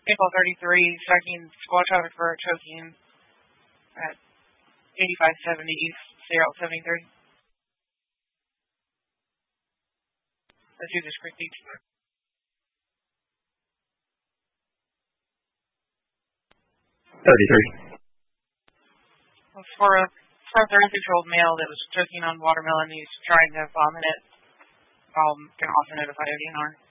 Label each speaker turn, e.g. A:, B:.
A: April 33, striking squad traffic for choking at 8570 East, Sierra 73. Let's do this quick beat.
B: 33.
A: It's for a 36-year-old male that was choking on watermelon. He's trying to vomit it. I'll also notify ODNR.